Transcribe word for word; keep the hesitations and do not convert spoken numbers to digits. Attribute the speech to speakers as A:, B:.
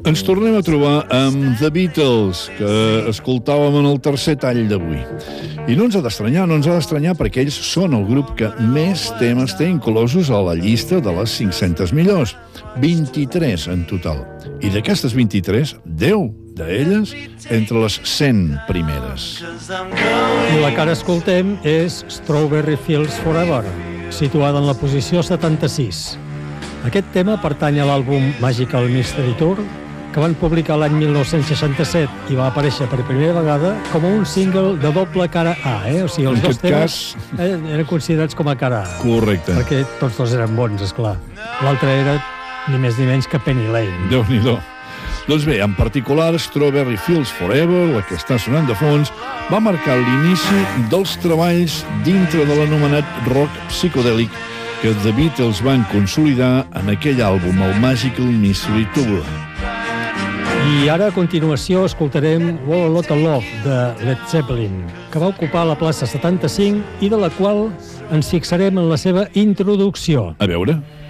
A: Ens tornem a trobar amb The Beatles, que escoltàvem en el tercer tall d'avui. I no ens ha d'estranyar, no ens ha d'estranyar perquè ells són el grup que més temes té inclosos a la llista de les cinc-centes millors. vint-i-tres en total. I d'aquestes vint-i-tres, deu d'elles entre les cent primeres.
B: I la que ara escoltem és Strawberry Fields Forever, situada en la posició setanta-sis. Aquest tema pertany a l'àlbum Magical Mystery Tour, que van publicar l'any mil nou-cents seixanta-set i va aparèixer per primera vegada com un single de doble cara A, eh? O sigui, els
A: en
B: dos temes
A: cas...
B: eh, eren considerats com a cara A.
A: Correcte.
B: Perquè tots dos eren bons, esclar. L'altre era ni més ni menys que Penny Lane.
A: Déu-n'hi-do. Doncs bé, en particular, Strawberry Fields Forever, la que està sonant de fons, va marcar l'inici dels treballs dintre de l'anomenat rock psicodèlic que The Beatles van consolidar en aquell àlbum, el Magical Mystery Tour.
B: I ara, a continuació, escoltarem Whole Lotta Love, de Led Zeppelin, que va ocupar la plaça setanta-cinc i de la qual ens fixarem en la seva introducció.
A: A veure...